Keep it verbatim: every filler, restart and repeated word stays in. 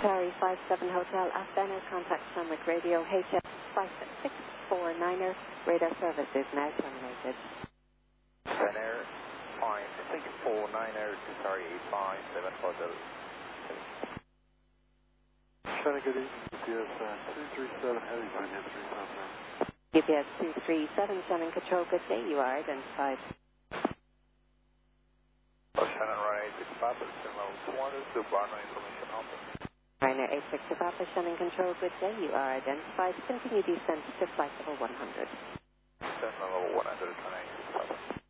Qatari five seven Hotel Athena, contact Shamrock Radio H F five six four niner, radar service is now terminated. Ryanair five six four niner, Qatari five seven Hotel. Shannon, good evening, G P S uh, two three seven heavy, going in three seven. G P S two three seven, Shannon Control, good day, you are identified. Oh, Shannon, right, six Papa, signal two hundred, to Barno information office. Ryanair eight six Papa, Shannon Control, good day, you are identified. Continue descent to flight level one hundred. Descent level one hundred, connect.